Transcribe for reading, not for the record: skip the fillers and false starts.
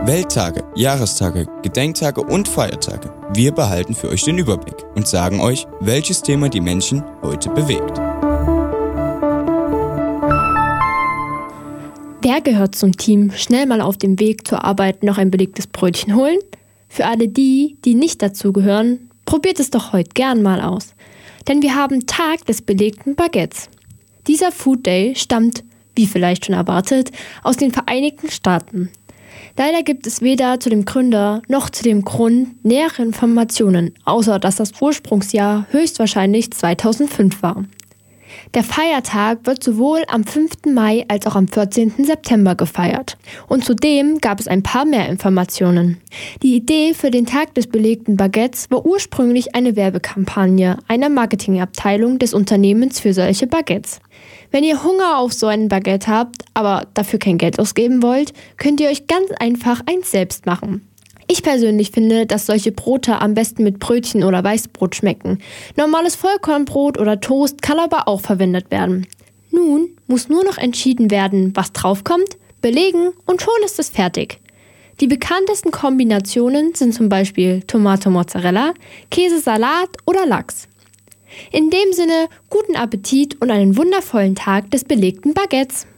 Welttage, Jahrestage, Gedenktage und Feiertage. Wir behalten für euch den Überblick und sagen euch, welches Thema die Menschen heute bewegt. Wer gehört zum Team, schnell mal auf dem Weg zur Arbeit noch ein belegtes Brötchen holen? Für alle die, die nicht dazugehören, probiert es doch heute gern mal aus. Denn wir haben Tag des belegten Baguettes. Dieser Food Day stammt, wie vielleicht schon erwartet, aus den Vereinigten Staaten. Leider gibt es weder zu dem Gründer noch zu dem Grund nähere Informationen, außer dass das Ursprungsjahr höchstwahrscheinlich 2005 war. Der Feiertag wird sowohl am 5. Mai als auch am 14. September gefeiert. Und zudem gab es ein paar mehr Informationen. Die Idee für den Tag des belegten Baguettes war ursprünglich eine Werbekampagne einer Marketingabteilung des Unternehmens für solche Baguettes. Wenn ihr Hunger auf so ein Baguette habt, aber dafür kein Geld ausgeben wollt, könnt ihr euch ganz einfach eins selbst machen. Ich persönlich finde, dass solche Brote am besten mit Brötchen oder Weißbrot schmecken. Normales Vollkornbrot oder Toast kann aber auch verwendet werden. Nun muss nur noch entschieden werden, was draufkommt, belegen und schon ist es fertig. Die bekanntesten Kombinationen sind zum Beispiel Tomate-Mozzarella, Käsesalat oder Lachs. In dem Sinne, guten Appetit und einen wundervollen Tag des belegten Baguettes!